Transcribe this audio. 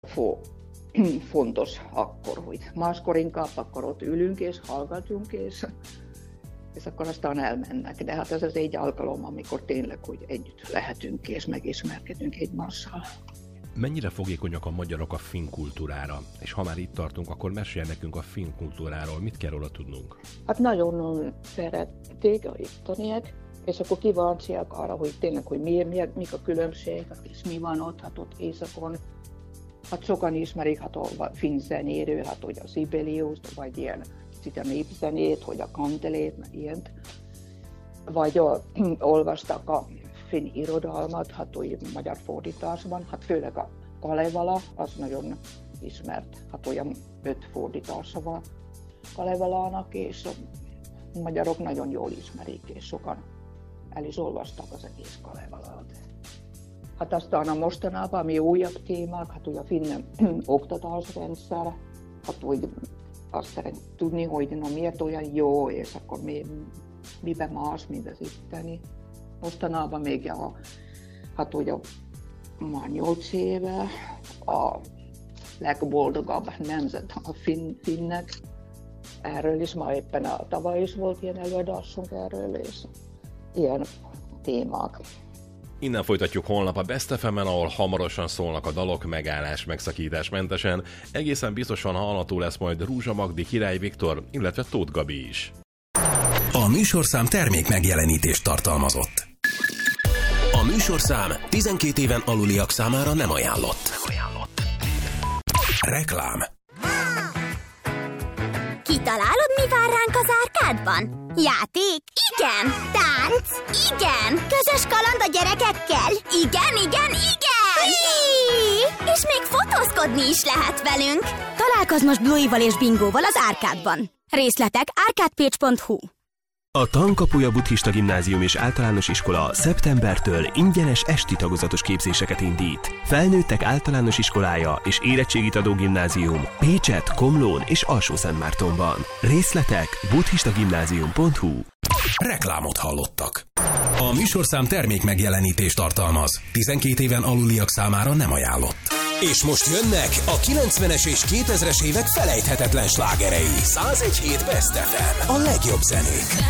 fontos akkor, hogy máskor inkább akkor ott ülünk és hallgatunk, és akkor aztán elmennek. De hát ez az egy alkalom, amikor tényleg, hogy együtt lehetünk és megismerkedünk egymással. Mennyire fogékonyak a magyarok a finn kultúrára? És ha már itt tartunk, akkor mesélj nekünk a finn kultúráról. Mit kell róla tudnunk? Hát nagyon szerették a itteniek, és akkor kíváncsiak arra, hogy tényleg, hogy mik a különbségek, és mi van ott, hát ott északon. Hát sokan ismerik hát a finn zenéről, hát hogy a Sibeliust, vagy ilyen a népzenét, hogy a kantelét, meg ilyent. Vagy olvastak a finn irodalmat, hát úgy magyar fordításban, hát főleg a Kalevala, az nagyon ismert, hát olyan 5 fordítása van Kalevalának, és a magyarok nagyon jól ismerik, és sokan el is olvastak az egész Kalevalát. Hát aztán a mostanában, ami újabb témák, hát ugye a finn oktatásrendszer, hát úgy azt szeretném tudni, hogy miért olyan jó, és akkor miben más, mint az itteni. Mostanában még hát ugye már 8 éve a legboldogabb nemzet a finnek. Erről is már éppen tavaly is volt ilyen előadásunk erről, és ilyen témák. Innen folytatjuk holnap a Best FM-en, ahol hamarosan szólnak a dalok megállás megszakítás mentesen. Egészen biztosan hallható lesz majd Rúzsa Magdi, Király Viktor, illetve Tóth Gabi is. A műsorszám termék megjelenítést tartalmazott. A műsorszám 12 éven aluliak számára nem ajánlott. Reklám. Kitalálod, mi vár ránk az árkádban? Játék? Igen! Tánc? Igen! Közös kaland a gyerekekkel? Igen! És még fotózkodni is lehet velünk! Találkozz most Bluey-val és Bingóval az árkádban. Részletek arcadepage.hu. A Tankapuja Buddhista Gimnázium és Általános Iskola szeptembertől ingyenes esti tagozatos képzéseket indít. Felnőttek általános iskolája és érettségit adó gimnázium Pécset, Komlón és Alsó-Szentmártonban. Részletek buddhistagimnázium.hu. Reklámot hallottak. A műsorszám termék megjelenítést tartalmaz. 12 éven aluliak számára nem ajánlott. És most jönnek a 90-es és 2000-es évek felejthetetlen slágerei. 101.7 Best FM. A legjobb zenék.